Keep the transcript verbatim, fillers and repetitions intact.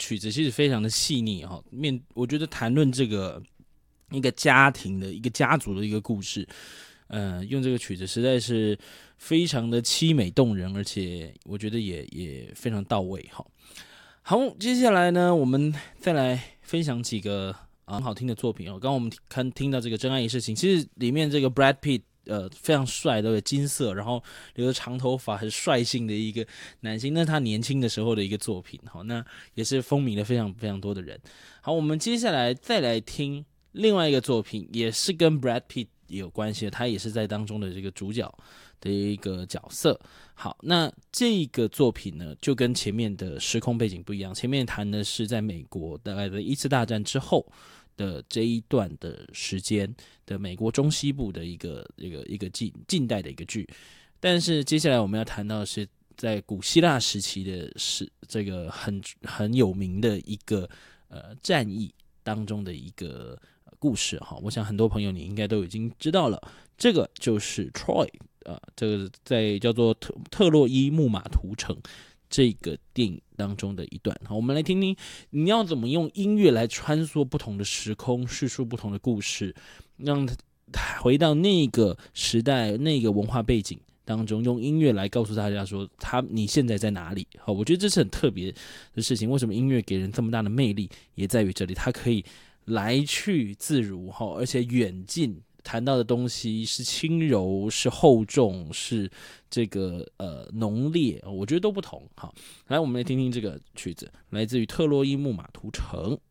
曲子其实非常的细腻哈，面我觉得谈论这个一个家庭的一个家族的一个故事，呃，用这个曲子实在是非常的凄美动人，而且我觉得也也非常到位哈。好，接下来呢，我们再来分享几个啊很好听的作品哦。刚刚我们看听到这个《真爱一世情》，其实里面这个 Brad Pitt 呃非常帅，对不对？金色，然后留着长头发，很率性的一个男星，那是他年轻的时候的一个作品，好，那也是风靡了非常非常多的人。好，我们接下来再来听另外一个作品，也是跟 Brad Pitt 也有关系的，他也是在当中的这个主角的一个角色。好，那这个作品呢，就跟前面的时空背景不一样。前面谈的是在美国大概的一次大战之后的这一段的时间的美国中西部的一个一个一个近近代的一个剧，但是接下来我们要谈到的是在古希腊时期的是这个很很有名的一个呃战役当中的一个故事哈。我想很多朋友你应该都已经知道了，这个就是 Troy。呃，这个在叫做特特洛伊木马屠城这个电影当中的一段，好，我们来听听你要怎么用音乐来穿梭不同的时空，叙述不同的故事，让回到那个时代、那个文化背景当中，用音乐来告诉大家说，他你现在在哪里？好，我觉得这是很特别的事情。为什么音乐给人这么大的魅力，也在于这里，它可以来去自如，而且远近。谈到的东西是轻柔，是厚重，是这个呃浓烈，我觉得都不同。好，来我们来听听这个曲子，来自于特洛伊木马屠城。